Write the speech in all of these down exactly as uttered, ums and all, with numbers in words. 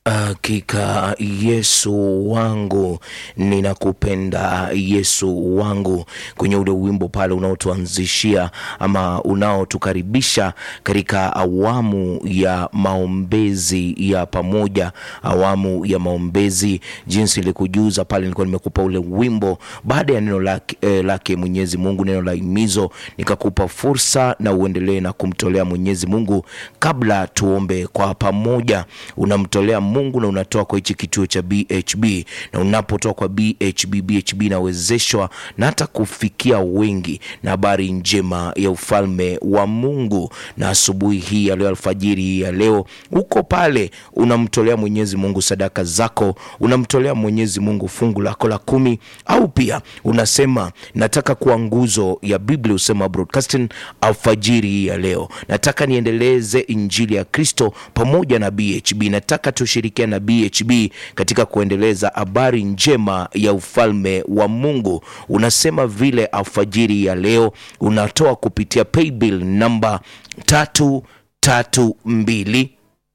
Hakika Yesu wangu, ninakupenda Yesu wangu, kwenye ule wimbo pale unaotuanzishia ama unaotukaribisha katika awamu ya maombezi ya pamoja, awamu ya maombezi. Jinsi nilikujuza pale, nilikuwa nimekupa ule wimbo baada ya neno lake, eh, lake Mwenyezi Mungu, neno la himizo, nikakupa fursa na uendelee na kumtolea Mwenyezi Mungu. Kabla tuombe kwa pamoja, unamtolea Mungu na unatoa kwa hichi kituo cha B H B, na unapotoa kwa B H B, B H B nawezeshwa na hata kufikia wengi na habari njema ya ufalme wa Mungu. Na asubuhi hii ya leo, alfajiri hii ya leo, uko pale unamtolea Mwenyezi Mungu sadaka zako, unamtolea Mwenyezi Mungu fungu lako la kumi, au pia unasema nataka kuwa nguzo ya Biblia Usema Broadcasting alfajiri hii ya leo, nataka niendeleze injili ya Kristo pamoja na B H B, nataka tushirikiane na B H B katika kuendeleza habari njema ya ufalme wa Mungu. Unasema vile alfajiri ya leo, unatoa kupitia paybill namba tatu tatu mbili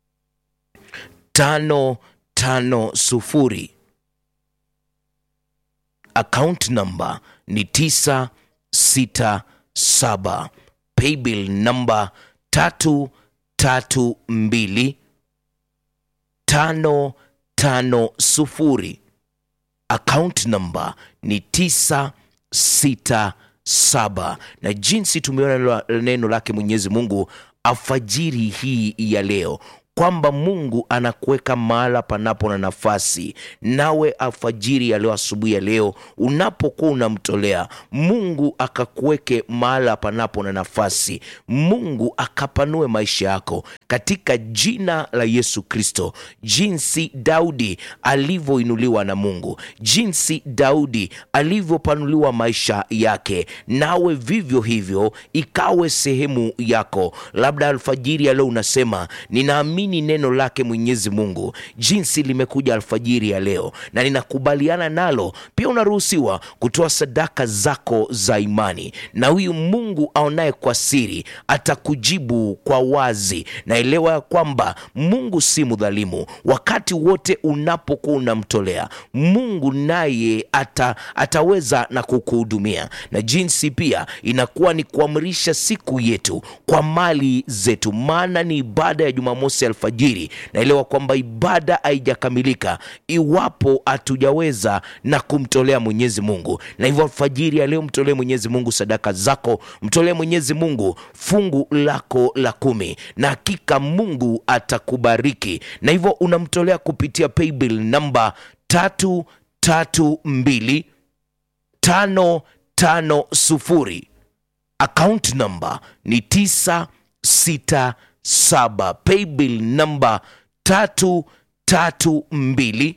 tano tano sufuri. Account number ni tisa sita saba. Paybill namba tatu tatu mbili tano tano sufuri. Account number ni tisa sita saba. Na jinsi tumeona neno lake Mwenyezi Mungu alfajiri hii ya leo, kwamba Mungu anakuweka mahala panapo na nafasi. Nawe alfajiri ya leo, asubuhi ya leo, unapokuwa unamtolea Mungu, akakuweke mahala panapo na nafasi. Mungu akapanue maisha yako katika jina la Yesu Kristo. Jinsi Daudi alivyoinuliwa na Mungu, jinsi Daudi alivyopanuliwa maisha yake, nawe vivyo hivyo ikawe sehemu yako. Labda alfajiri ya leo unasema, ninaamini ni neno lake Mwenyezi Mungu jinsi limekuja alfajiri ya leo na ninakubaliana nalo. Pia unaruhusiwa kutoa sadaka zako za imani, na huyu Mungu aonaye kwa siri atakujibu kwa wazi. Na elewa ya kwamba Mungu si mdhalimu. Wakati wote unapokuwa unamtolea Mungu, naye ata, ataweza na kukuhudumia. Na jinsi pia inakuwa ni kuamrisha siku yetu kwa mali zetu, maana ni ibada ya Jumamosi alfajiri. Na elewa kwamba ibada haijakamilika iwapo hatujaweza na kumtolea Mwenyezi Mungu. Na hivyo alfajiri ya leo, mtolee Mwenyezi Mungu sadaka zako, mtolee Mwenyezi Mungu fungu lako la kumi, na hakika Mungu atakubariki. Na hivyo unamtolea kupitia paybill namba tatu tatu mbili tano tano sufuri. Account number ni tisa sita saba. Paybill namba tatu tatu mbili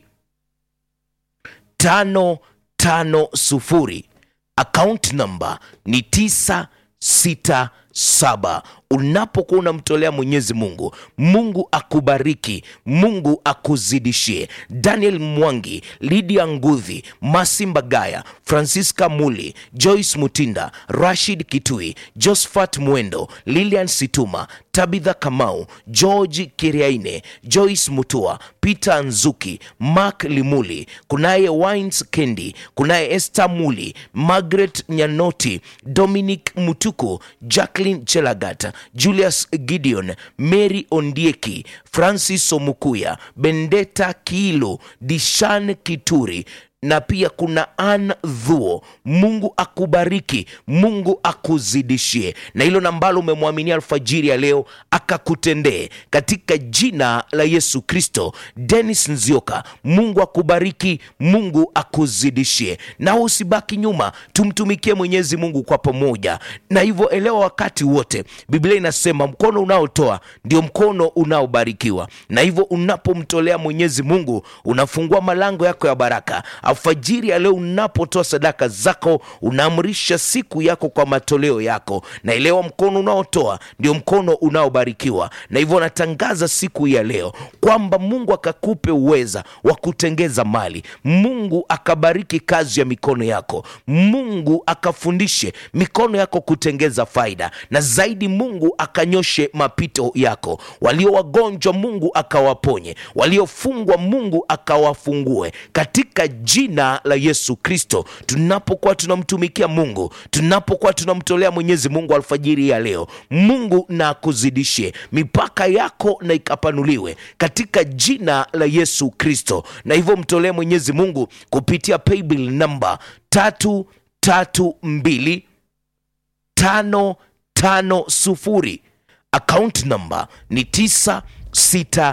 tano tano sufuri. Account number ni tisa sita saba. Unapokuwa unamtolea Mwenyezi Mungu, Mungu akubariki, Mungu akuzidishie. Daniel Mwangi, Lydia Nguthi, Masimba Gaya, Francisca Muli, Joyce Mutinda, Rashid Kitui, Josephat Mwendo, Lilian Situma, Tabitha Kamau, George Kiriaine, Joyce Mutua, Peter Nzuki, Mark Limuli, kunaye Wines Kendi, kunaye Esther Muli, Margaret Nyanoti, Dominic Mutuku, Jacqueline Chelagata, Julius Gideon, Mary Ondieki, Francis Omukuya, Bendeta Kilo, Dishan Kituri, na pia kuna Ann Dhuo. Mungu akubariki, Mungu akuzidishie, na hilo nambalo umemwaminia alfajiri ya leo akakutendee katika jina la Yesu Kristo. Dennis Nzioka, Mungu akubariki, Mungu akuzidishie, na usibaki nyuma, tumtumikie Mwenyezi Mungu kwa pamoja. Na hivyo elewa, wakati wote Biblia inasema mkono unaotoa ndio mkono unaobarikiwa. Na hivyo unapomtolea Mwenyezi Mungu, unafungua malango yako ya baraka alfajiri ya leo unapotoa sadaka zako, unaamrisha siku yako kwa matoleo yako, na elewa mkono unaotoa ndio mkono unaobarikiwa. Na hivyo natangaza siku ya leo kwamba Mungu akakupe uweza wa kutengeza mali, Mungu akabariki kazi ya mikono yako, Mungu akafundishe mikono yako kutengeza faida, na zaidi Mungu akanyoshe mapito yako. Walio wagonjwa Mungu akawaponye, waliofungwa Mungu akawafungue, katika jina la Yesu Kristo. Tunapokuwa tunamtumikia Mungu, tunapokuwa tunamtolea Mwenyezi Mungu alfajiri ya leo, Mungu na akuzidishie mipaka yako na ikapanuliwe katika jina la Yesu Kristo. Na hivyo mtolee Mwenyezi Mungu kupitia paybill number tatu tatu mbili tano tano sufuri, account number ni tisa sita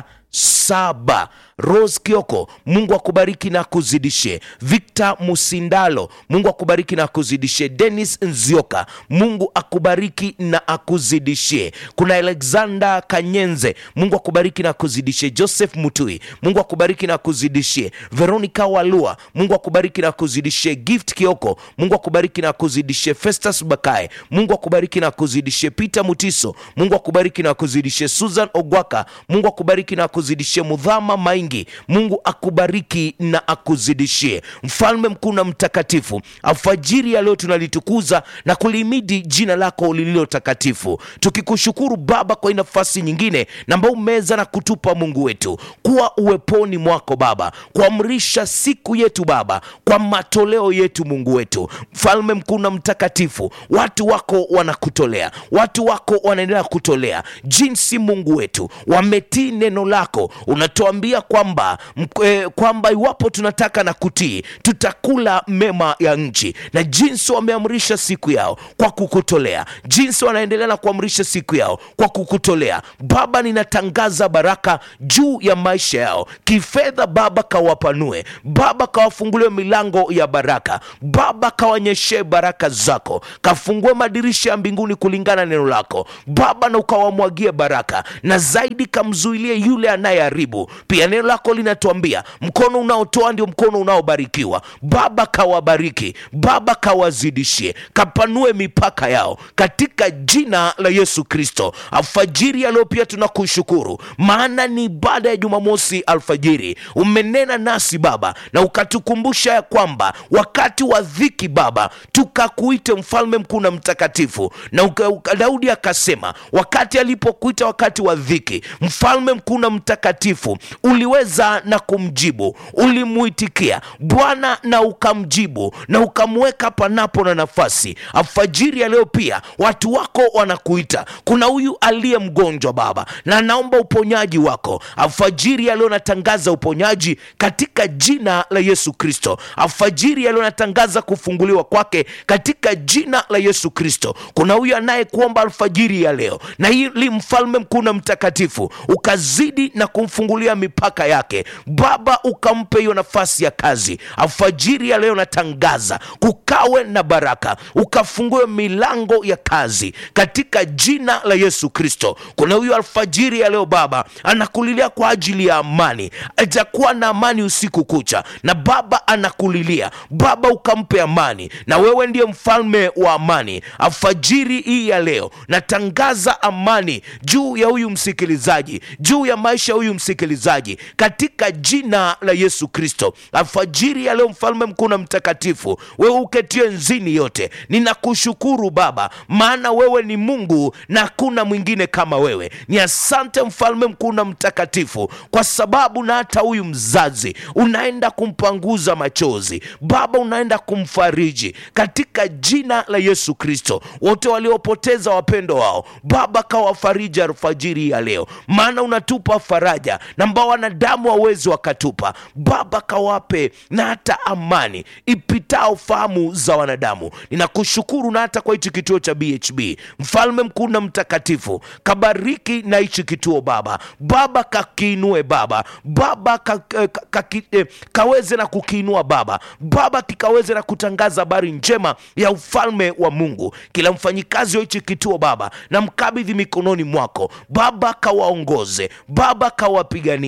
saba. Rose Kioko, Mungu akubariki na kuzidishe. Victor Musindalo, Mungu akubariki na kuzidishe. Dennis Nzioka, Mungu akubariki na akuzidishe. Kuna Alexander Kanyenze, Mungu akubariki na kuzidishe. Joseph Mutui, Mungu akubariki na kuzidishe. Veronica Walua, Mungu akubariki na kuzidishe. Gift Kioko, Mungu akubariki na kuzidishe. Festus Bakae, Mungu akubariki na kuzidishe. Peter Mutiso, Mungu akubariki na kuzidishe. Susan Ogwaka, Mungu akubariki na kuzidishe. Mudhama Mai, Mungu akubariki na akuzidishie. Mfalme mkuu na mtakatifu, alfajiri ya leo tunalitukuza na kulimidi jina lako lililo takatifu, tukikushukuru Baba kwa nafasi nyingine na ambao umeweza na kutupa Mungu wetu kuwa uweponi mwako Baba, kuamrisha siku yetu Baba kwa matoleo yetu Mungu wetu. Mfalme mkuu na mtakatifu, watu wako wanakutolea, watu wako wanaendelea kutolea jinsi Mungu wetu wametii neno lako. Unatuambia kwamba eh, kwamba iwapo tunataka na kutii tutakula mema ya nchi, na jinsi wameamrisha siku yao kwa kukutolea, jinsi wanaendelea na kuamrisha siku yao kwa kukutolea Baba, ninatangaza baraka juu ya maisha yao kifedha Baba, kawapanue Baba, kawafungulie milango ya baraka Baba, kawanyeshe baraka zako, kafungue madirisha ya mbinguni kulingana neno lako Baba, na ukawamwagie baraka, na zaidi kamzuilie yule anayeharibu. Pia neno lako linatuambia mkono unaotoa ndio mkono unaobarikiwa Baba, kawabariki Baba, kawazidishie, kapanue mipaka yao katika jina la Yesu Kristo. Alfajiri ya leo pia tunakushukuru, maana ni ibada ya Jumamosi alfajiri. Umenena nasi Baba na ukatukumbusha ya kwamba wakati wa dhiki Baba tukakuite mfalme mkuu na mtakatifu, na uka, uka, Daudi akasema wakati alipokuita wakati wa dhiki mfalme mkuu na mtakatifu, uliweza na kumjibu, ulimuitikia Bwana na ukamjibu na ukamweka panapo na nafasi. Alfajiri ya leo pia watu wako wanakuita. Kuna huyu aliye mgonjwa Baba na naomba uponyaji wako. Alfajiri ya leo natangaza uponyaji katika jina la Yesu Kristo. Alfajiri ya leo natangaza kufunguliwa kwake katika jina la Yesu Kristo. Kuna huyu anayekuomba alfajiri ya leo, na hili mfalme mkuu na mtakatifu ukazidi na kumfungulia mipaka yake Baba, ukampe hiyo nafasi ya kazi. Alfajiri ya leo natangaza kukawe na baraka, ukafungue milango ya kazi katika jina la Yesu Kristo. Kuna huyu alfajiri ya leo Baba anakulilia kwa ajili ya amani, atakuwa na amani usiku kucha, na Baba anakulilia Baba, ukampe amani, na wewe ndiye mfalme wa amani. Alfajiri hii ya leo natangaza amani juu ya huyu msikilizaji, juu ya maisha ya huyu msikilizaji katika jina la Yesu Kristo. Alfajiri ya leo mfalme mkuu na mtakatifu, wewe uketie nzini yote, ninakushukuru Baba, maana wewe ni Mungu na hakuna mwingine kama wewe. Ni asante mfalme mkuu na mtakatifu, kwa sababu na hata huyu mzazi unaenda kumpanguza machozi Baba, unaenda kumfariji katika jina la Yesu Kristo. Wote waliopoteza wapendo wao Baba, kawafariji alfajiri ya leo, maana unatupa faraja na ambao wanadamu hawezi wakatupa Baba, kawape na hata amani ipitao fahamu za wanadamu. Ninakushukuru na hata kwa hichi kituo cha B H B mfalme mkuu na mtakatifu, kabariki na hichi kituo Baba. Baba, kakiinue Baba, Baba ka, ka, ka, ka, eh, kaweze na kukiinua Baba, Baba kikaweze na kutangaza habari njema ya ufalme wa Mungu. Kila mfanyikazi wa hichi kituo Baba na mkabidhi mikononi mwako Baba, kawaongoze Baba, kawapiganie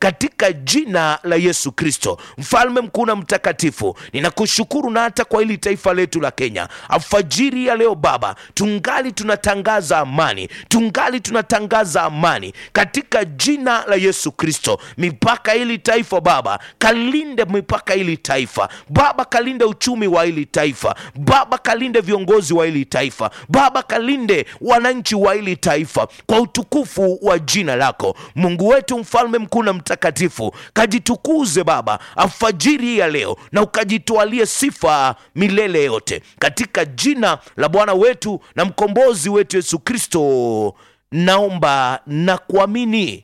katika jina la Yesu Kristo. Mfalme mkuu na mtakatifu, ninakushukuru na hata kwa hili taifa letu la Kenya. Alfajiri ya leo Baba, tungali tunatangaza amani, tungali tunatangaza amani katika jina la Yesu Kristo. Mipaka hili taifa Baba, kalinde mipaka hili taifa Baba, kalinde uchumi wa hili taifa Baba, kalinde viongozi wa hili taifa Baba, kalinde wananchi wa hili taifa kwa utukufu wa jina lako. Mungu wetu, mfalme mkuu na mtakatifu, kajitukuze Baba alfajiri ya leo na ukajitwalie sifa milele yote katika jina la Bwana wetu na mkombozi wetu Yesu Kristo naomba na kuamini,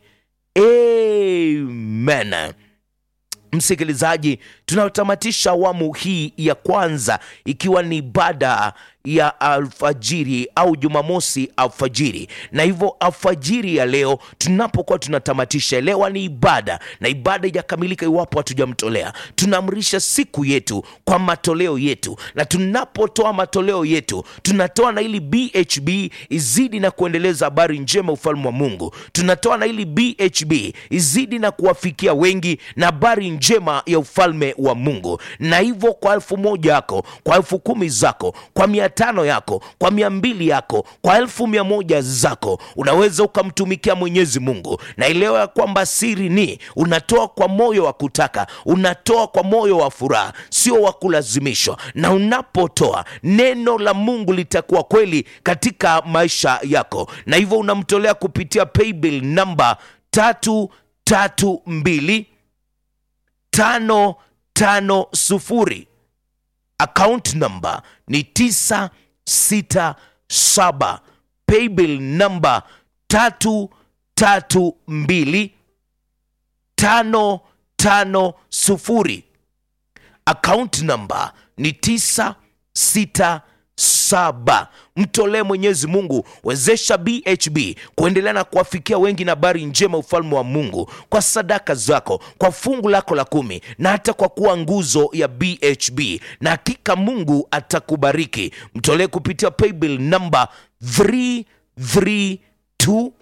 amen. Msikilizaji, tunatamatisha awamu hii ya kwanza ikiwa ni ibada ya alfajiri au Jumamosi alfajiri, na hivyo alfajiri ya leo tunapokuwa tunatamatisha, elewa ni ibada, na ibada haijakamilika iwapo hatujamtolea. Tunaamrisha siku yetu kwa matoleo yetu, na tunapotoa matoleo yetu tunatoa na ili B H B izidi na kuendeleza habari njema ufalme wa Mungu. Tunatoa na ili B H B izidi na kuwafikia wengi na habari njema ya ufalme wa Mungu. Na hivyo kwa elfu moja yako, kwa elfu kumi zako, kwa mia tano yako, kwa mia mbili yako, kwa elfu mia moja zako, unaweza ukamtumikia Mwenyezi Mungu. Na elewa ya kwamba siri ni unatoa kwa moyo wa kutaka, unatoa kwa moyo wa furaha, sio wa kulazimishwa. Na unapotoa, neno la Mungu litakuwa kweli katika maisha yako. Na hivyo unamtolea kupitia paybill namba tatu tatu mbili tano tano sufuri. Account number ni tisa sita saba. Paybill number tatu tatu mbili tano tano sufuri. Account number ni tisa sita saba. Mtolee Mwenyezi Mungu, wezesha B H B kuendelea na kuwafikia wengi na habari njema ufalme wa Mungu, kwa sadaka zako, kwa fungu lako la kumi, na hata kwa kuwa nguzo ya B H B, na hakika Mungu atakubariki. Mtolee kupitia paybill number three three two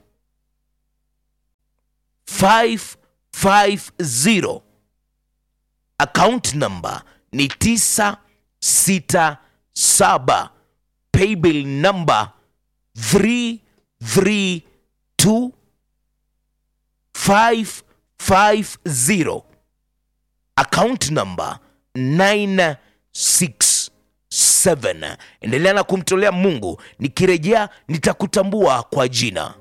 five five zero. Account number ni tisa sita saba. Paybill number three three two five five zero. Account number nine six seven. Endelea na kumtolea Mungu, nikirejea nitakutambua kwa jina.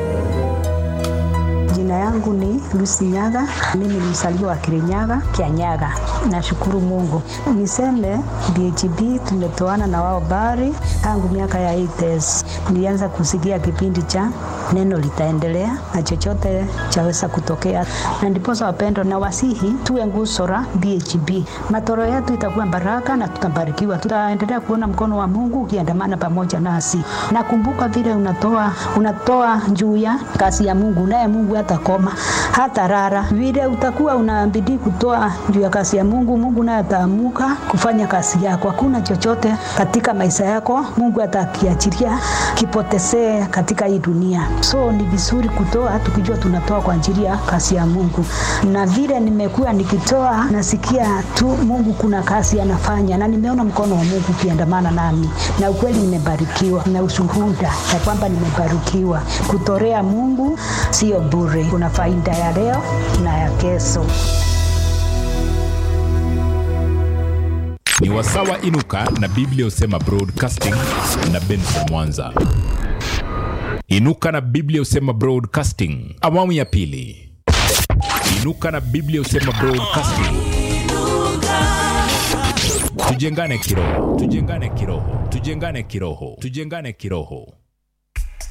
Jina yangu ni Lucy Nyaga. Mimi ni mzaliwa wa Kirinyaga, Kianyaga. Nashukuru Mungu. Niseme B H B tumetoana na wao bari tangu miaka ya eighties. Nilianza kusikia kipindi cha neno litaendelea na chochote chaweza kutokea. Na ndiposa wapendo na wasihi tuwe nguzo la B H B. Matoro yetu itakuwa baraka na tutabarikiwa. Tutaendelea kuona mkono wa Mungu ukiandamana pamoja nasi. Nakumbuka vile unatoa unatoa juu ya kazi ya Mungu, naye Mungu hata koma hata rara. Vile utakuwa unabidi kutoa juu ya kazi ya Mungu, Mungu naye ataamuka kufanya kazi yako. Hakuna chochote katika maisha yako Mungu atakiachilia kipotezee katika hii dunia. So ni vizuri kutoa tukijua tunatoa kwa ajili ya kazi ya Mungu. Na vile nimekuwa nikitoa nasikia tu Mungu kuna kazi anafanya, na nimeona mkono wa Mungu ukiandamana nami, na ukweli nimebarikiwa na ushuhuda ya kwamba nimebarikiwa. Kutorea Mungu sio bure, kuna faida ya leo na ya kesho. Ni wasawa inuka na Biblia Husema Broadcasting na Benson Mwanza. Inuka na Biblia Husema Broadcasting, awamu ya pili. Inuka na Biblia Husema Broadcasting. Tujengane kiroho, tujengane kiroho, tujengane kiroho, tujengane kiroho.